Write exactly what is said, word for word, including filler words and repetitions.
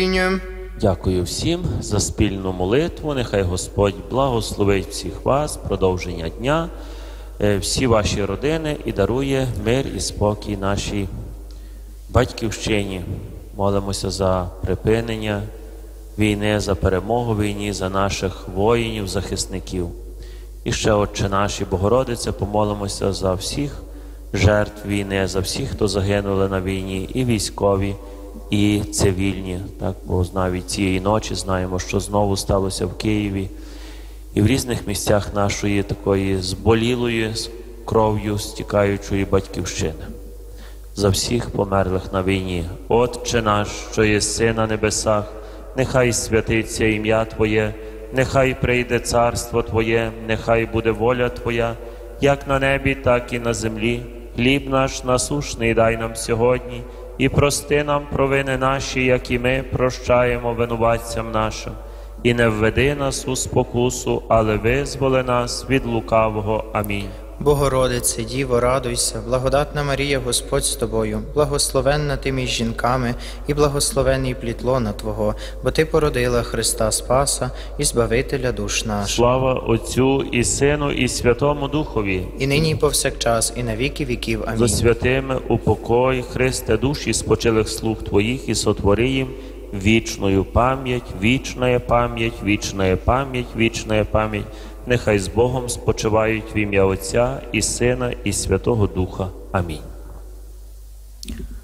Амінь. Дякую всім за спільну молитву. Нехай Господь благословить всіх вас, продовження дня, е, всі ваші родини і дарує мир і спокій нашій батьківщині. Молимося за припинення війни, за перемогу в війні, за наших воїнів, захисників. І ще, Отче наш і Богородице, помолимося за всіх жертв війни, за всіх, хто загинули на війні, і військові, і цивільні. Так, бо навіть цієї ночі знаємо, що знову сталося в Києві і в різних місцях нашої такої зболілої кров'ю стікаючої батьківщини. За всіх померлих на війні. Отче наш, що єси на небесах, нехай святиться ім'я Твоє, нехай прийде царство Твоє, нехай буде воля Твоя, як на небі, так і на землі. Хліб наш насушний дай нам сьогодні, і прости нам провини наші, як і ми прощаємо винуватцям нашим. І не введи нас у спокусу, але визволи нас від лукавого. Амінь. Богородице, Діво, радуйся, благодатна Марія, Господь з тобою, благословенна ти між жінками, і благословений плід лона Твого, бо Ти породила Христа Спаса і Збавителя душ наших. Слава Отцю і Сину, і Святому Духові, І нині, і повсякчас, і на віки віків. за Амінь. святими упокой, Христе, душі спочилих слуг Твоїх, і сотвори їм вічною пам'ять, вічна пам'ять, вічна пам'ять, вічна пам'ять. Нехай з Богом спочивають в ім'я Отця і Сина, і Святого Духа. Амінь.